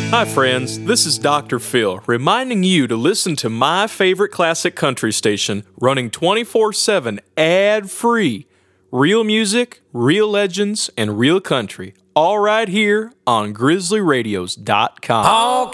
Hi, friends. This is Dr. Phil, reminding you to listen to my favorite classic country station, running 24/7 ad-free. Real music, real legends, and real country. All right here on GrizzlyRadios.com.